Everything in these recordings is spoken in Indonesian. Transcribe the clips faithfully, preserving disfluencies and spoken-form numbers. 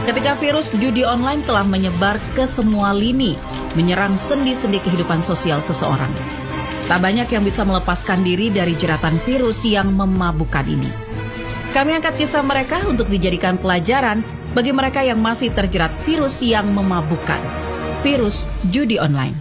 Ketika virus judi online telah menyebar ke semua lini, menyerang sendi-sendi kehidupan sosial seseorang. Tak banyak yang bisa melepaskan diri dari jeratan virus yang memabukkan ini. Kami angkat kisah mereka untuk dijadikan pelajaran bagi mereka yang masih terjerat virus yang memabukkan, virus judi online.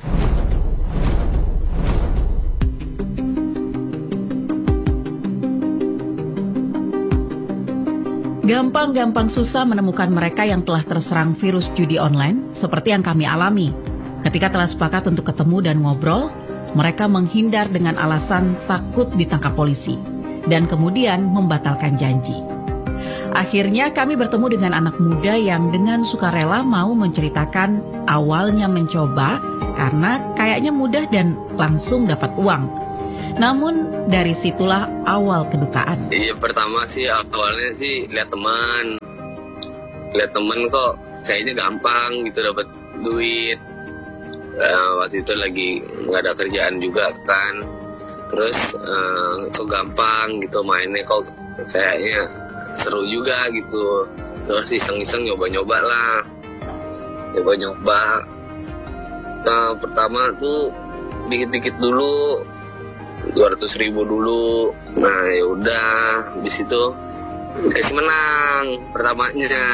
Gampang-gampang susah menemukan mereka yang telah terserang virus judi online seperti yang kami alami. Ketika telah sepakat untuk ketemu dan ngobrol, mereka menghindar dengan alasan takut ditangkap polisi dan kemudian membatalkan janji. Akhirnya kami bertemu dengan anak muda yang dengan sukarela mau menceritakan awalnya mencoba karena kayaknya mudah dan langsung dapat uang. Namun dari situlah awal kedukaan. Iya, pertama sih awalnya sih lihat teman, lihat teman kok kayaknya gampang gitu dapat duit. Nah, waktu itu lagi nggak ada kerjaan juga kan, terus uh, kok gampang gitu mainnya, kok kayaknya seru juga gitu. Terus iseng-iseng nyoba-nyoba lah, nyoba-nyoba. Nah, pertama tuh dikit-dikit dulu, dua ratus ribu dulu. Nah ya udah, habis itu dikasih menang pertamanya.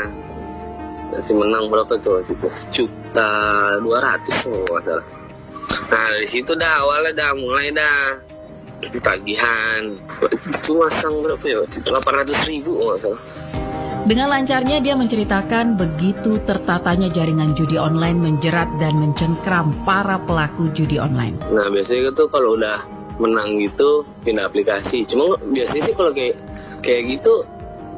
Kasih menang berapa tuh? Sejuta dua ratus oh nggak salah. Nah dari situ dah awalnya dah mulai dah tagihan. Itu masang berapa ya? delapan ratus ribu nggak salah. Dengan lancarnya dia menceritakan begitu tertatanya jaringan judi online menjerat dan mencengkram para pelaku judi online. Nah biasanya itu kalau udah menang gitu pindah aplikasi. Cuma biasanya sih kalau kayak kayak gitu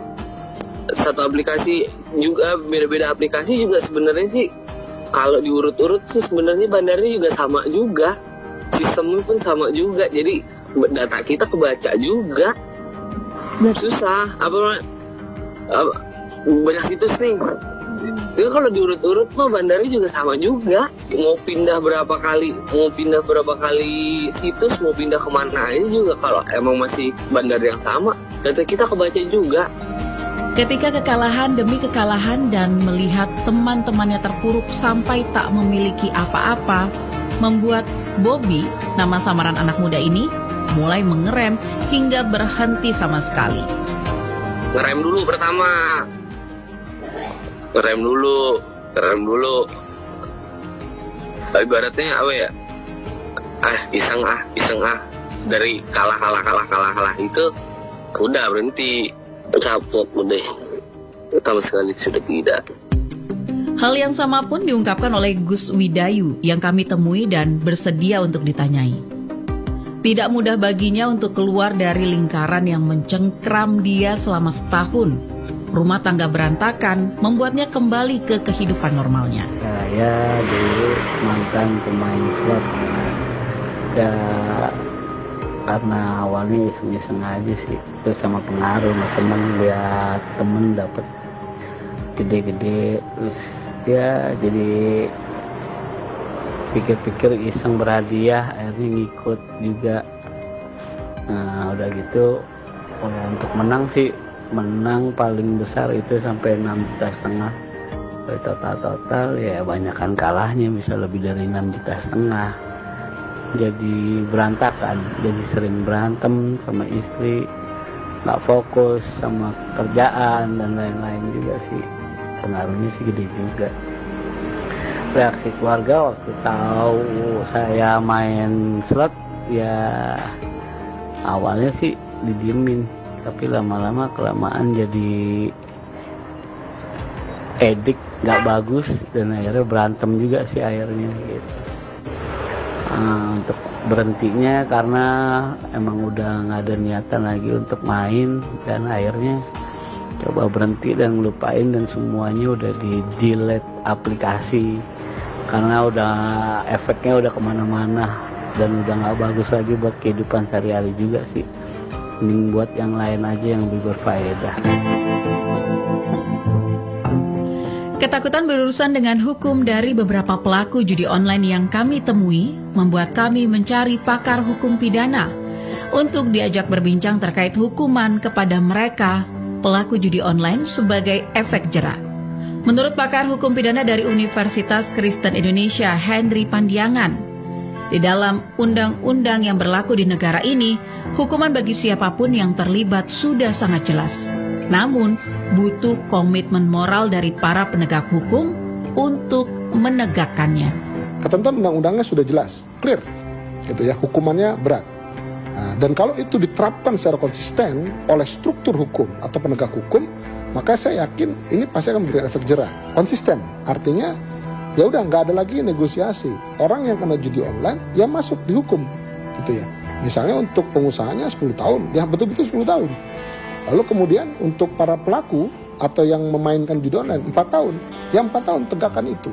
satu aplikasi juga beda-beda aplikasi juga sebenarnya sih kalau diurut-urut sih sebenarnya bandarnya juga sama juga, sistemnya pun sama juga, jadi data kita kebaca juga. Susah apa, apa banyak situs nih. Jadi kalau diurut-urut mah bandarnya juga sama juga. Mau pindah berapa kali, mau pindah berapa kali situs, mau pindah kemana aja juga kalau emang masih bandar yang sama, data kita kebaca juga. Ketika kekalahan demi kekalahan dan melihat teman-temannya terpuruk sampai tak memiliki apa-apa, membuat Bobby, nama samaran anak muda ini, mulai mengerem hingga berhenti sama sekali. Ngerem dulu pertama. Ngerem dulu, ngerem dulu. Ibaratnya apa ya? Ah, iseng ah, iseng ah. Dari kalah, kalah, kalah, kalah, kalah itu udah berhenti. Kapok udah. Sama sekali sudah tidak. Hal yang sama pun diungkapkan oleh Gus Widayu yang kami temui dan bersedia untuk ditanyai. Tidak mudah baginya untuk keluar dari lingkaran yang mencengkram dia selama setahun. Rumah tangga berantakan membuatnya kembali ke kehidupan normalnya. Saya dulu mantan pemain slot. Ya, karena awalnya iseng-iseng aja sih. Terus sama pengaruh sama temen, lihat temen dapet gede-gede. Terus ya jadi pikir-pikir iseng berhadiah, akhirnya ngikut juga. Nah udah gitu, oh, untuk menang sih, menang paling besar itu sampai enam juta setengah. Total-total ya banyakan kalahnya, bisa lebih dari enam juta setengah. Jadi berantakan, jadi sering berantem sama istri, nggak fokus sama kerjaan dan lain-lain juga sih. Pengaruhnya sih gede juga. Reaksi keluarga waktu tahu saya main slot ya awalnya sih didiemin, tapi lama-lama kelamaan jadi edik, nggak bagus, dan akhirnya berantem juga sih akhirnya gitu. Nah, untuk berhentinya karena emang udah nggak ada niatan lagi untuk main, dan akhirnya coba berhenti dan ngelupain, dan semuanya udah di delete aplikasi karena udah efeknya udah kemana-mana dan udah nggak bagus lagi buat kehidupan sehari-hari juga sih. Mending buat yang lain aja yang lebih berfaedah. Ketakutan berurusan dengan hukum dari beberapa pelaku judi online yang kami temui membuat kami mencari pakar hukum pidana untuk diajak berbincang terkait hukuman kepada mereka pelaku judi online sebagai efek jerat. Menurut pakar hukum pidana dari Universitas Kristen Indonesia, Henry Pandiangan, di dalam undang-undang yang berlaku di negara ini, hukuman bagi siapapun yang terlibat sudah sangat jelas. Namun, butuh komitmen moral dari para penegak hukum untuk menegakkannya. Ketentuan undang-undangnya sudah jelas, clear, gitu ya, hukumannya berat. Nah, dan kalau itu diterapkan secara konsisten oleh struktur hukum atau penegak hukum, maka saya yakin ini pasti akan memberikan efek jerah. Konsisten, artinya ya udah nggak ada lagi negosiasi. Orang yang kena judi online, ya masuk dihukum, gitu ya. Misalnya untuk pengusahanya sepuluh tahun, ya betul-betul sepuluh tahun. Lalu kemudian untuk para pelaku atau yang memainkan judi online empat tahun, ya empat tahun tegakkan itu.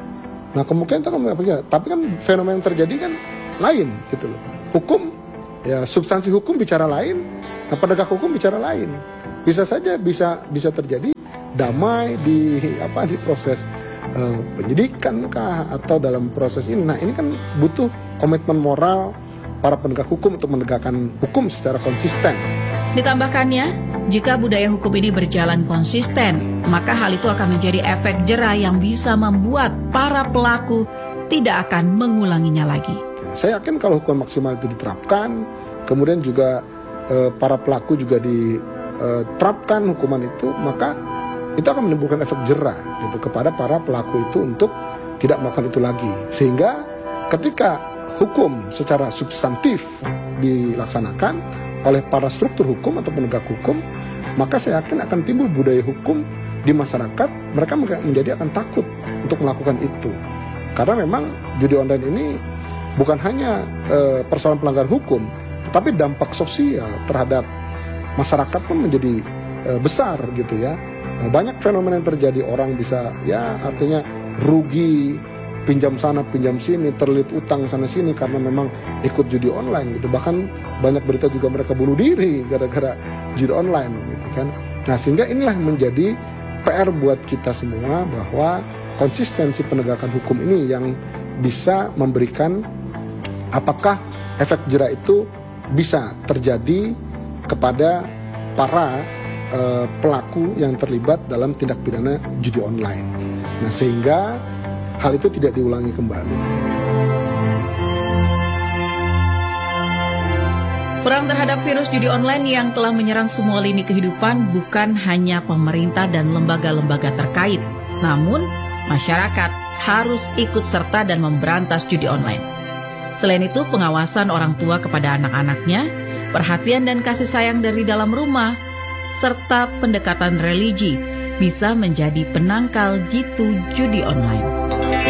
Nah kemungkinan itu kan, tapi kan fenomena yang terjadi kan lain, gitu loh. Hukum, ya substansi hukum bicara lain, nah penegak hukum bicara lain. Bisa saja bisa bisa terjadi damai di apa di proses uh, penyidikan kah atau dalam proses ini. Nah ini kan butuh komitmen moral para penegak hukum untuk menegakkan hukum secara konsisten. Ditambahkannya, jika budaya hukum ini berjalan konsisten, maka hal itu akan menjadi efek jerah yang bisa membuat para pelaku tidak akan mengulanginya lagi. Saya yakin kalau hukuman maksimal itu diterapkan, kemudian juga eh, para pelaku juga diterapkan hukuman itu, maka itu akan menimbulkan efek jerah gitu kepada para pelaku itu untuk tidak melakukan itu lagi. Sehingga ketika hukum secara substantif dilaksanakan oleh para struktur hukum atau penegak hukum, maka saya yakin akan timbul budaya hukum di masyarakat. Mereka menjadi akan takut untuk melakukan itu, karena memang judi online ini bukan hanya e, persoalan pelanggaran hukum, tetapi dampak sosial terhadap masyarakat pun menjadi e, besar gitu ya. E, banyak fenomena yang terjadi, orang bisa ya artinya rugi, pinjam sana pinjam sini, terlilit utang sana sini karena memang ikut judi online gitu. Bahkan banyak berita juga mereka bunuh diri gara-gara judi online gitu kan. Nah sehingga inilah menjadi P R buat kita semua, bahwa konsistensi penegakan hukum ini yang bisa memberikan apakah efek jerah itu bisa terjadi kepada para uh, pelaku yang terlibat dalam tindak pidana judi online. Nah sehingga hal itu tidak diulangi kembali. Perang terhadap virus judi online yang telah menyerang semua lini kehidupan bukan hanya pemerintah dan lembaga-lembaga terkait, namun masyarakat harus ikut serta dan memberantas judi online. Selain itu, pengawasan orang tua kepada anak-anaknya, perhatian dan kasih sayang dari dalam rumah, serta pendekatan religi bisa menjadi penangkal jitu judi online.